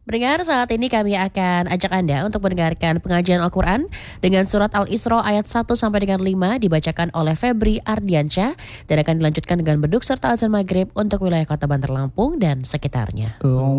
Pendengar, saat ini kami akan ajak Anda untuk mendengarkan pengajian Al-Quran dengan surat Al-Isra ayat 1 sampai dengan 5 dibacakan oleh Febri Ardiansyah dan akan dilanjutkan dengan beduk serta azan maghrib untuk wilayah Kota Bantar Lampung dan sekitarnya.